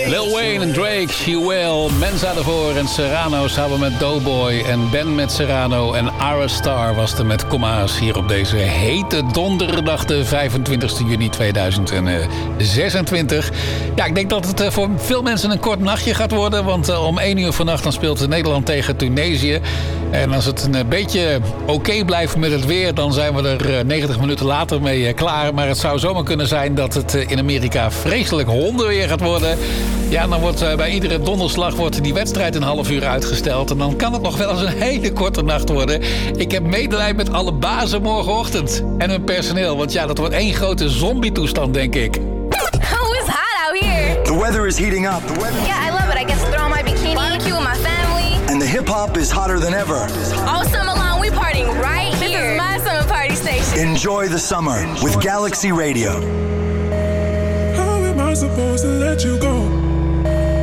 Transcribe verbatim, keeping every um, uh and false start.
Lil Wayne en Drake, She Will, Mensa ervoor en Serrano samen met Doughboy. En Ben met Serrano en Ara Star was er met Comma's hier op deze hete donderdag de vijfentwintigste juni tweeduizend zesentwintig. Ja, ik denk dat het voor veel mensen een kort nachtje gaat worden. Want om één uur vannacht dan speelt Nederland tegen Tunesië. En als het een beetje oké okay blijft met het weer, dan zijn we er negentig minuten later mee klaar. Maar het zou zomaar kunnen zijn dat het in Amerika vreselijk hondenweer gaat worden. Ja, dan wordt bij iedere donderslag wordt die wedstrijd een half uur uitgesteld. En dan kan het nog wel eens een hele korte nacht worden. Ik heb medelijden met alle bazen morgenochtend. En hun personeel. Want ja, dat wordt één grote zombie-toestand, denk ik. Oh, it's hot out here. The weather is heating up. The weather... Yeah, I love it. I get to throw on my bikini, barbecue with my family. And the hip-hop is hotter than ever. All summer long, we partying right here. This is my summer party station. Enjoy the summer with Galaxy Radio. How am I supposed to let you go?